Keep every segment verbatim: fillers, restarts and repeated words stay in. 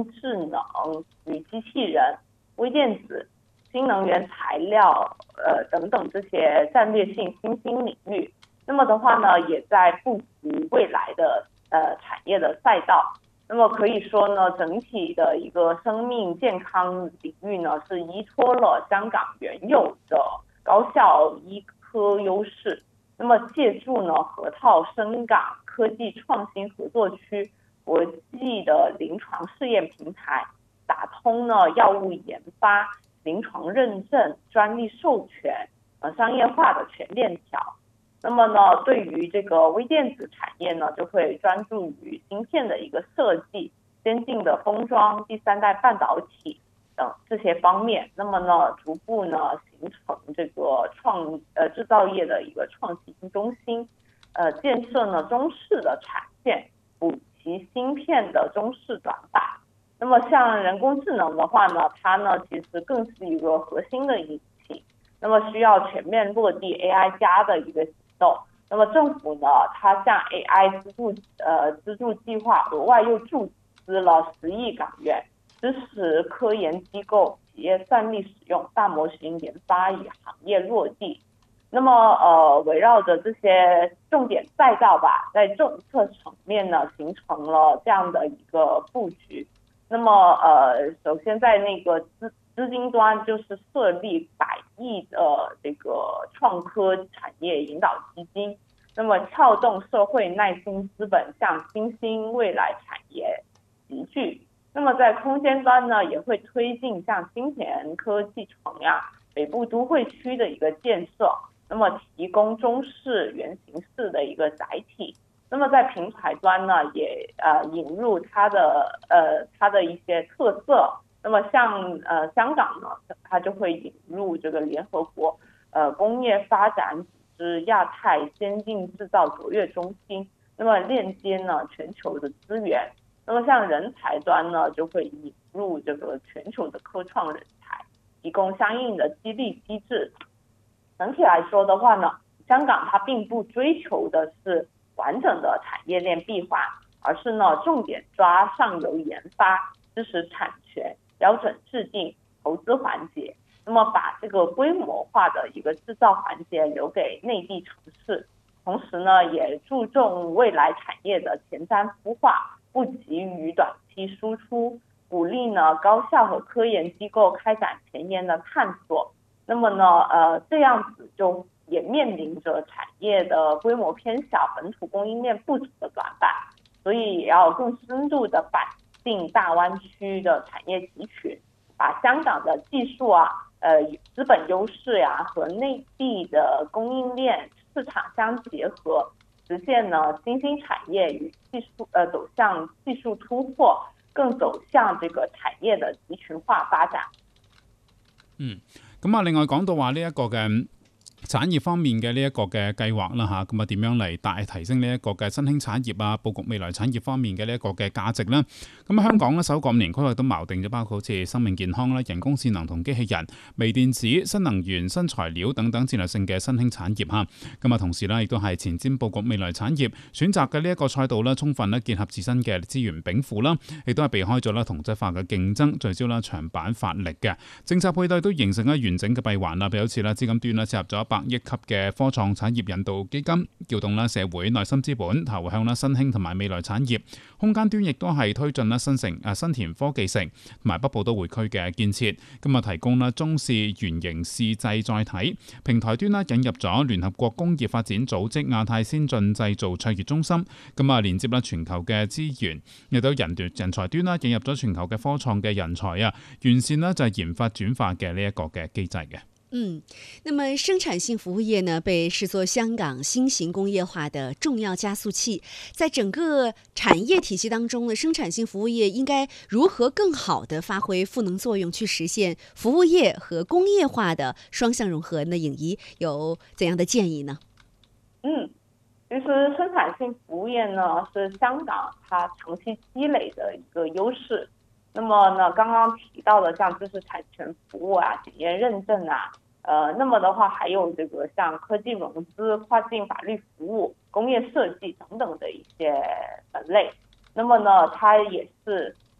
工智能与机器人、微电子、新能源材料呃等等这些战略性新兴领域。那么的话呢，也在布局未来的呃产业的赛道。那么可以说呢，整体的一个生命健康领域呢，是依托了香港原有的高校医科优势。那么借助呢河套深港科技创新合作区国际的临床试验平台，打通呢药物研发、临床认证、专利授权、呃商业化的全链条。那么呢，对于这个微电子产业呢，就会专注于芯片的一个设计、先进的封装、第三代半导体等这些方面。那么呢，逐步呢形成这个创呃制造业的一个创新中心，呃建设呢中式的产线，补齐芯片的中式短板。那么像人工智能的话呢，它呢其实更是一个核心的引擎。那么需要全面落地 A I 加的一个行动。那么政府呢，它向 A I 资助呃资助计划额外又注资了十亿港元，支持科研机构、企业算力使用大模型研发与行业落地。那么呃，围绕着这些重点赛道吧，在政策层面呢，形成了这样的一个布局。那么呃，首先在那个资资金端就是设立百亿的这个创科产业引导基金，那么撬动社会耐心资本向新兴未来产业集聚。那么在空间端呢，也会推进像新田科技城呀、北部都会区的一个建设，那么提供中式原型式的一个载体。那么在平台端呢，也呃引入它的呃它的一些特色。那么像呃香港呢，它就会引入这个联合国呃工业发展组织亚太先进制造卓越中心，那么链接呢全球的资源。那么像人才端呢，就会引入这个全球的科创人才，提供相应的激励机制。整体来说的话呢，香港它并不追求的是完整的产业链闭环，而是呢重点抓上游研发、支持产权、标准制定、投资环节，那么把这个规模化的一个制造环节留给内地城市，同时呢也注重未来产业的前瞻孵化，不急于短期输出，鼓励呢高校和科研机构开展前沿的探索。那么呢呃这样子就也面临着产业的规模偏小、本土供应链不足的短板，所以也要更深度的摆进大湾区的产业集群，把香港的技术啊、呃资本优势呀、和内地的供应链市场相结合，实现呢新兴产业与技术呃走向技术突破，更走向這個產業的集群化發展。 嗯，咁啊，另外講到話呢一個嘅產業方面嘅呢一個嘅計劃啦嚇，咁啊點樣嚟大提升呢一個嘅新興產業啊，佈局未來產業方面嘅呢一個嘅價值啦。咁啊香港咧首個五年規劃都錨定咗，包括好似生命健康啦、人工智能同機器人、微電子、新能源、新材料等等戰略性嘅新興產業嚇。咁啊同時咧亦都係前瞻佈局未來產業，選擇嘅呢一個賽道咧，充分咧結合自身嘅資源稟賦啦，亦都係避開咗啦同質化嘅競爭，聚焦啦長板發力嘅政策配對都形成咗完整嘅閉環啦。譬如好似啦資金端啦切入咗百億級嘅科創產業引導基金，調動啦社會內心資本，投向啦新興同埋未來產業。空間端亦都係推進啦新城啊新田科技城同埋北部都會區嘅建設，咁啊提供啦中試原型試製載體。平台端啦引入咗聯合國工業發展組織亞太先進製造卓越中心，咁啊連接啦全球嘅資源，亦都人人才端啦引入咗全球嘅科創嘅人才啊，完善啦就係研發轉化嘅呢一個嘅機制嘅。 嗯，那么生产性服务业呢，被视作香港新型工业化的重要加速器。在整个产业体系当中呢，生产性服务业应该如何更好的发挥赋能作用，去实现服务业和工业化的双向融合呢？颖怡有怎样的建议呢？ 嗯，其实生产性服务业呢是香港它长期积累的一个优势。那么呢，刚刚提到的像知识产权服务啊、检验认证啊，呃，那么的话还有这个像科技融资、跨境法律服务、工业设计等等的一些门类。那么呢，它也是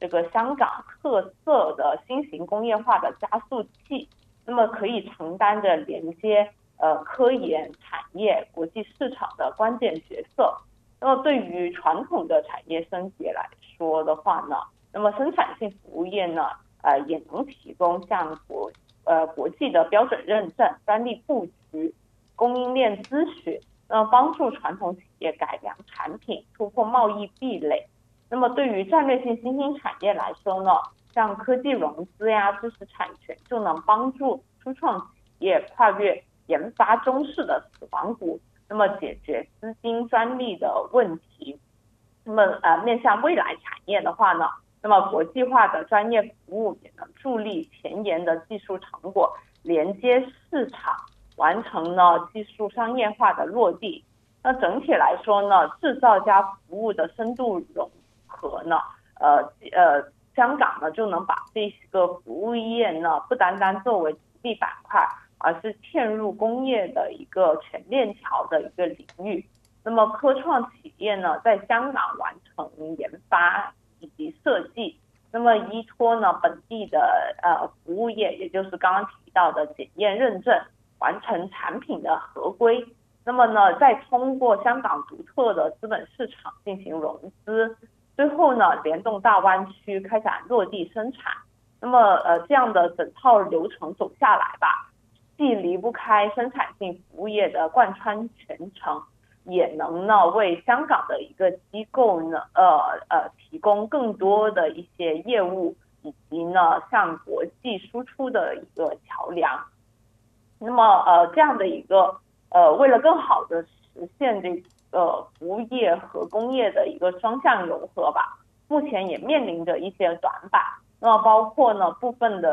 这个香港特色的新型工业化的加速器，那么可以承担着连接呃科研产业国际市场的关键角色。那么对于传统的产业升级来说的话呢，那么生产性服务业呢，呃也能提供像国呃国际的标准认证、专利布局、供应链咨询，那么帮助传统企业改良产品，突破贸易壁垒。那么对于战略性新兴产业来说呢，像科技融资呀、知识产权就能帮助初创企业跨越研发中式的死亡谷，那么解决资金专利的问题。那么呃，面向未来产业的话呢，那么国际化的专业服务也能助力前沿的技术成果连接市场，完成呢技术商业化的落地。那整体来说呢，制造加服务的深度融合呢，呃呃，香港呢就能把这个服务业呢不单单作为独立板块，而是嵌入工业的一个全链条的一个领域。那么科创企业呢，在香港完成研发以及设计，那么依托呢本地的呃服务业，也就是刚刚提到的检验认证，完成产品的合规。那么呢，再通过香港独特的资本市场进行融资，最后呢联动大湾区开展落地生产。那么呃这样的整套流程走下来吧，既离不开生产性服务业的贯穿全程，也能呢为香港的一个机构呢呃呃提供更多的一些业务，以及呢向国际输出的一个桥梁。那么呃这样的一个呃为了更好的实现这个服务业和工业的一个双向融合吧，目前也面临着一些短板。那么包括呢部分的